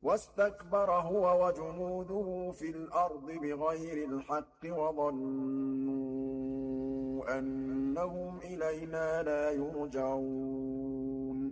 وَاسْتَكْبَرَ هُوَ وَجُنُودُهُ فِي الْأَرْضِ بِغَيْرِ الْحَقِّ وَظَنُّوا أَنَّهُمْ إِلَيْنَا لَا يُرْجَعُونَ